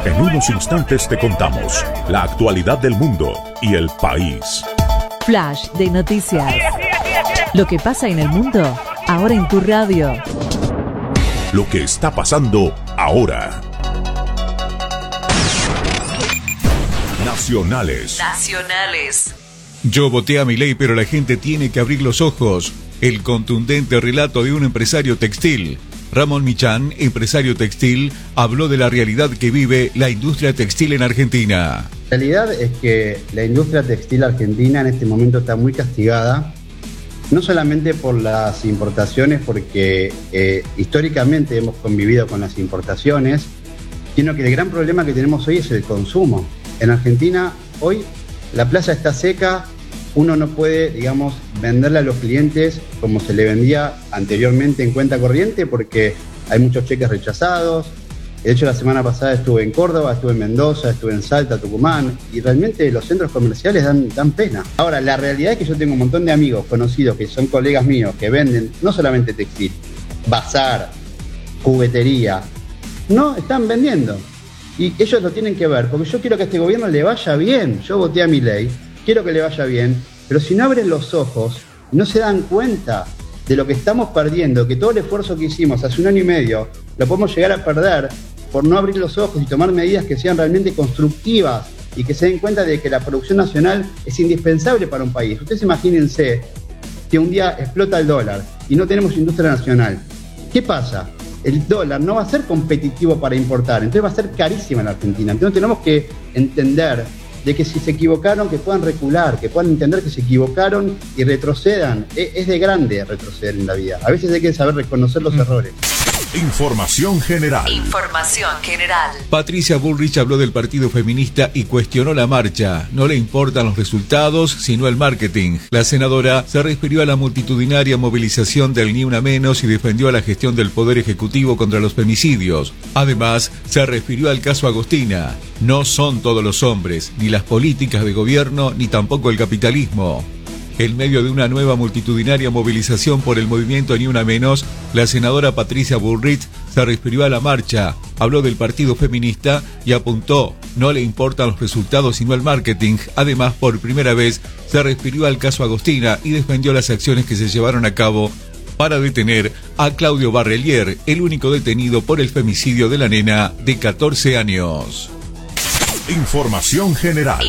En unos instantes te contamos la actualidad del mundo y el país. Flash de noticias. Lo que pasa en el mundo, ahora en tu radio. Lo que está pasando ahora. Nacionales. Yo voté a Milei, pero la gente tiene que abrir los ojos. El contundente relato de un empresario textil. Ramón Michán, empresario textil, habló de la realidad que vive la industria textil en Argentina. La realidad es que la industria textil argentina en este momento está muy castigada, no solamente por las importaciones, porque históricamente hemos convivido con las importaciones, sino que el gran problema que tenemos hoy es el consumo. En Argentina hoy la plaza está seca, uno no puede, digamos, venderle a los clientes como se le vendía anteriormente en cuenta corriente porque hay muchos cheques rechazados. De hecho, la semana pasada estuve en Córdoba, estuve en Mendoza, estuve en Salta, Tucumán, y realmente los centros comerciales dan pena. Ahora, la realidad es que yo tengo un montón de amigos conocidos que son colegas míos que venden no solamente textil, bazar, juguetería, no, están vendiendo. Y ellos lo tienen que ver, porque yo quiero que a este gobierno le vaya bien. Yo voté a Milei, quiero que le vaya bien, pero si no abren los ojos, no se dan cuenta de lo que estamos perdiendo, que todo el esfuerzo que hicimos hace 1 año y medio lo podemos llegar a perder por no abrir los ojos y tomar medidas que sean realmente constructivas y que se den cuenta de que la producción nacional es indispensable para un país. Ustedes imagínense que un día explota el dólar y no tenemos industria nacional. ¿Qué pasa? El dólar no va a ser competitivo para importar, entonces va a ser carísima en la Argentina. Entonces tenemos que entender de que si se equivocaron, que puedan recular, que puedan entender que se equivocaron y retrocedan. Es de grande retroceder en la vida. A veces hay que saber reconocer los errores. Información general. Patricia Bullrich habló del partido feminista y cuestionó la marcha. No le importan los resultados, sino el marketing. La senadora se refirió a la multitudinaria movilización del Ni Una Menos y defendió a la gestión del Poder Ejecutivo contra los femicidios. Además, se refirió al caso Agostina. No son todos los hombres, ni las políticas de gobierno, ni tampoco el capitalismo. En medio de una nueva multitudinaria movilización por el movimiento Ni Una Menos, la senadora Patricia Bullrich se refirió a la marcha, habló del partido feminista y apuntó, no le importan los resultados sino el marketing. Además, por primera vez, se refirió al caso Agostina y defendió las acciones que se llevaron a cabo para detener a Claudio Barrelier, el único detenido por el femicidio de la nena de 14 años. Información general.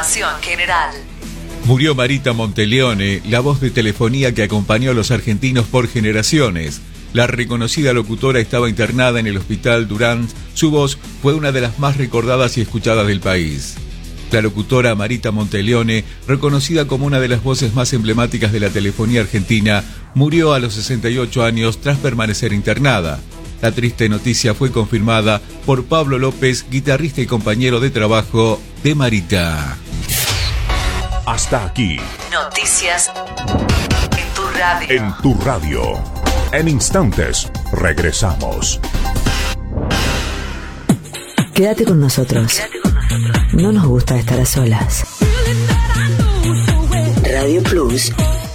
Murió Marita Monteleone, la voz de telefonía que acompañó a los argentinos por generaciones. La reconocida locutora estaba internada en el Hospital Durán. Su voz fue una de las más recordadas y escuchadas del país. La locutora Marita Monteleone, reconocida como una de las voces más emblemáticas de la telefonía argentina, murió a los 68 años tras permanecer internada. La triste noticia fue confirmada por Pablo López, guitarrista y compañero de trabajo de Marita. Hasta aquí. Noticias en tu radio. En tu radio. En instantes, regresamos. Quédate con nosotros. No nos gusta estar a solas. Radio Plus